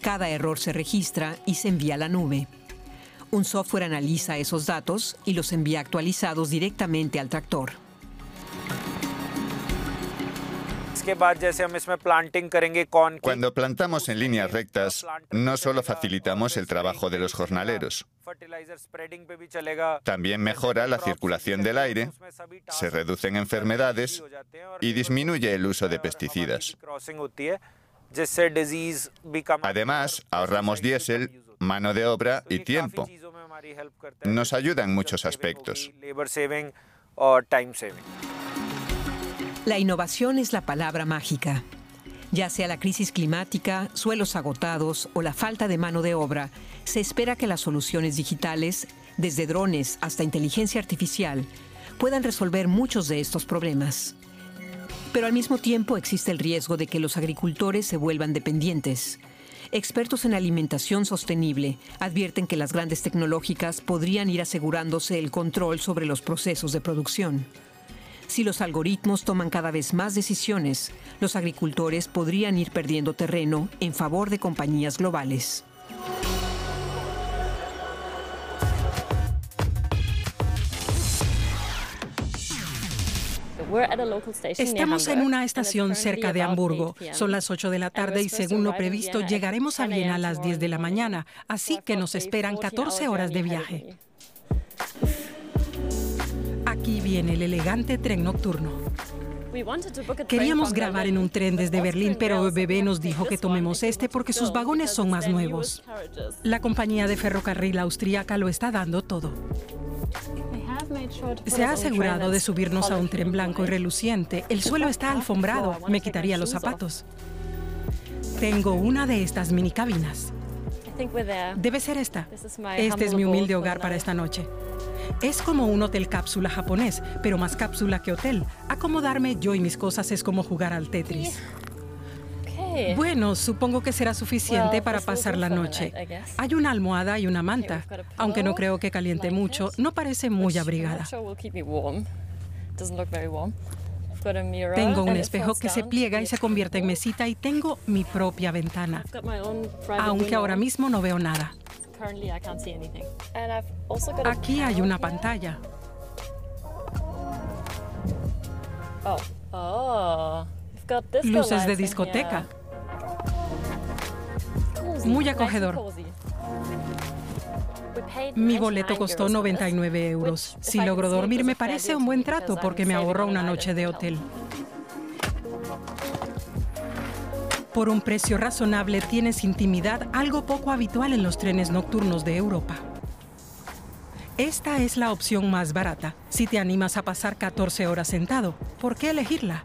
Cada error se registra y se envía a la nube. Un software analiza esos datos y los envía actualizados directamente al tractor. Cuando plantamos en líneas rectas, no solo facilitamos el trabajo de los jornaleros, también mejora la circulación del aire, se reducen enfermedades y disminuye el uso de pesticidas. Además, ahorramos diésel, mano de obra y tiempo. Nos ayuda en muchos aspectos. La innovación es la palabra mágica. Ya sea la crisis climática, suelos agotados o la falta de mano de obra, se espera que las soluciones digitales, desde drones hasta inteligencia artificial, puedan resolver muchos de estos problemas. Pero al mismo tiempo existe el riesgo de que los agricultores se vuelvan dependientes. Expertos en alimentación sostenible advierten que las grandes tecnológicas podrían ir asegurándose el control sobre los procesos de producción. Si los algoritmos toman cada vez más decisiones, los agricultores podrían ir perdiendo terreno en favor de compañías globales. Estamos en una estación cerca de Hamburgo. Son las 8 de la tarde y según lo previsto llegaremos a Viena a las 10 de la mañana, así que nos esperan 14 horas de viaje. Aquí viene el elegante tren nocturno. Queríamos grabar en un tren desde Berlín, pero ÖBB nos dijo que tomemos este porque sus vagones son más nuevos. La compañía de ferrocarril austríaca lo está dando todo. Se ha asegurado de subirnos a un tren blanco y reluciente. El suelo está alfombrado. Me quitaría los zapatos. Tengo una de estas mini cabinas. Debe ser esta. Este es mi humilde hogar para esta noche. Es como un hotel cápsula japonés, pero más cápsula que hotel. Acomodarme yo y mis cosas es como jugar al Tetris. Bueno, supongo que será suficiente para pasar la noche. Hay una almohada y una manta. Aunque no creo que caliente mucho, no parece muy abrigada. Tengo un espejo que se pliega y se convierte en mesita y tengo mi propia ventana. Aunque ahora mismo no veo nada. Aquí hay una pantalla. Luces de discoteca. Muy acogedor. Mi boleto costó 99 euros. Si logro dormir me parece un buen trato porque me ahorro una noche de hotel. Por un precio razonable tienes intimidad, algo poco habitual en los trenes nocturnos de Europa. Esta es la opción más barata. Si te animas a pasar 14 horas sentado, ¿por qué elegirla?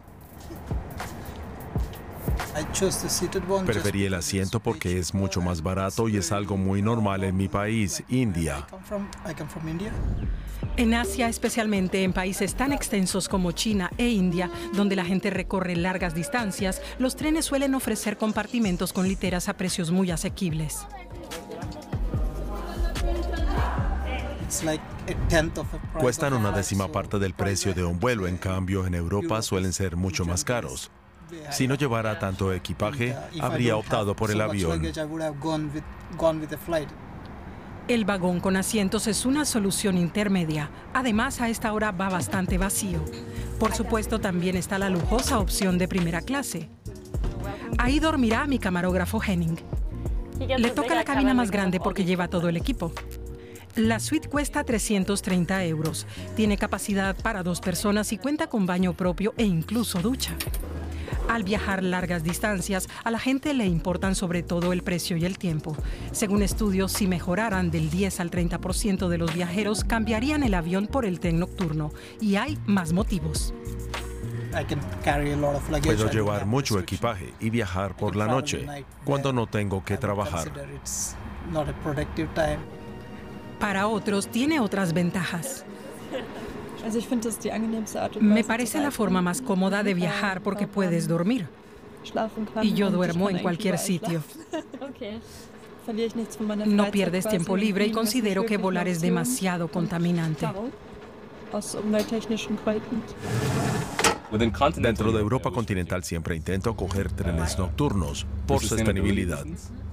Preferí el asiento porque es mucho más barato y es algo muy normal en mi país, India. En Asia, especialmente en países tan extensos como China e India, donde la gente recorre largas distancias, los trenes suelen ofrecer compartimentos con literas a precios muy asequibles. Cuestan una décima parte del precio de un vuelo, en cambio en Europa suelen ser mucho más caros. Si no llevara tanto equipaje, habría optado por el avión. El vagón con asientos es una solución intermedia. Además, a esta hora va bastante vacío. Por supuesto, también está la lujosa opción de primera clase. Ahí dormirá mi camarógrafo Henning. Le toca la cabina más grande porque lleva todo el equipo. La suite cuesta 330 euros. Tiene capacidad para 2 personas y cuenta con baño propio e incluso ducha. Al viajar largas distancias, a la gente le importan sobre todo el precio y el tiempo. Según estudios, si mejoraran del 10 al 30% de los viajeros, cambiarían el avión por el tren nocturno. Y hay más motivos. Puedo llevar mucho equipaje y viajar por la noche, cuando no tengo que trabajar. Para otros, tiene otras ventajas. Me parece la forma más cómoda de viajar porque puedes dormir. Y yo duermo en cualquier sitio. No pierdes tiempo libre y considero que volar es demasiado contaminante. Dentro de Europa continental siempre intento coger trenes nocturnos por sostenibilidad.